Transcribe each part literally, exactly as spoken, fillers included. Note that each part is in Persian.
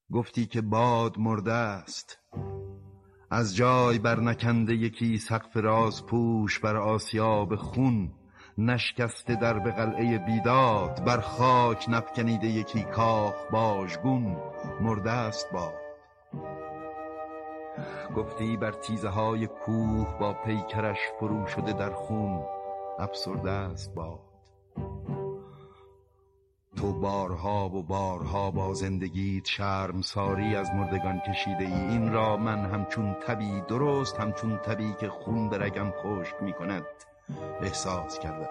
گفتی که باد مرده است. از جای برنکنده یکی سقف راز پوش بر آسیاب خون نشکسته در به قلعه بیداد، بر خاک نفکنیده یکی کاخ باژگون مرده است باد. گفتی بر تیزه های کوه با پیکرش فرو شده در خون افسرده است باد. تو بارها و بارها با زندگیت شرمساری از مردگان کشیده ای. این را من همچون تبی، درست همچون تبی که خون به رگم خشک می کند احساس کردم.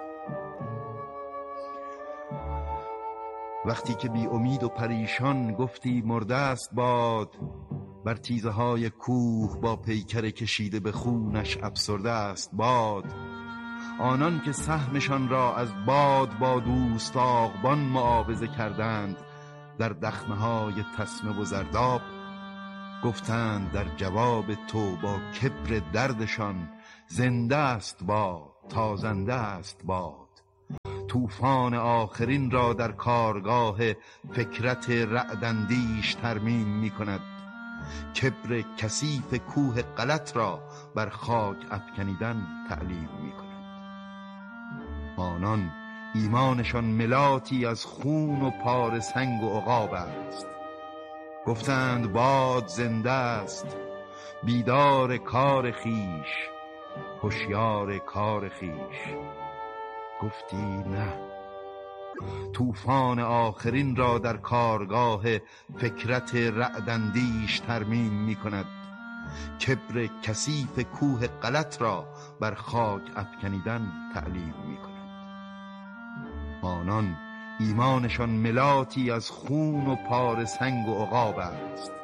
وقتی که بی امید و پریشان گفتی مرده است باد، بر تیزه های کوه با پیکر کشیده به خونش افسرده است باد. آنان که سهمشان را از باد با دوست آغبان معاوضه کردند در دخمه های تسمه و زرداب، گفتند در جواب تو با کبر دردشان زنده است باد، تازنده است باد. طوفان آخرین را در کارگاه فکرت رعداندیش ترمیم می کند. کبر کثیف کوه غلط را بر خاک افکنیدن تعلیم می کند. آنان ایمانشان ملاتی از خون و پاره سنگ و عقاب است. گفتند باد زنده است، بیدار کار خیش، هوشیار کار خیش. گفتی نه، طوفان آخرین را در کارگاه فکرت رعداندیش ترمیم می کند. کبر کثیف کوه غلط را بر خاک افکنیدن تعلیم می کند. آنان ایمانشان ملاتی از خون و پاره سنگ و عقاب است.